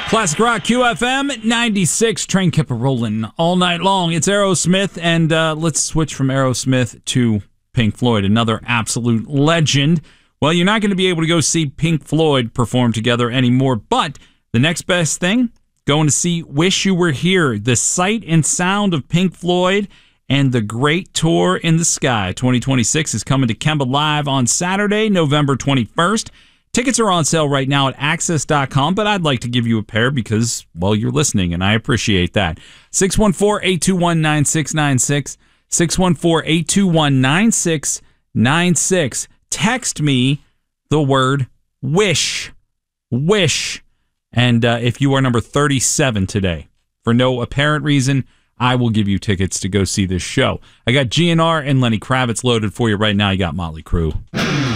Classic Rock QFM 96. Train kept rolling all night long. It's Aerosmith, and let's switch from Aerosmith to Pink Floyd, another absolute legend. Well, you're not going to be able to go see Pink Floyd perform together anymore, but the next best thing, going to see Wish You Were Here, the sight and sound of Pink Floyd and the Great Tour in the Sky. 2026 is coming to Kemba Live on Saturday, November 21st. Tickets are on sale right now at Access.com, but I'd like to give you a pair because, well, you're listening, and I appreciate that. 614-821-9696. 614-821-9696. Text me the word WISH. WISH. And if you are number 37 today, for no apparent reason, I will give you tickets to go see this show. I got GNR and Lenny Kravitz loaded for you right now. You got Motley Crue.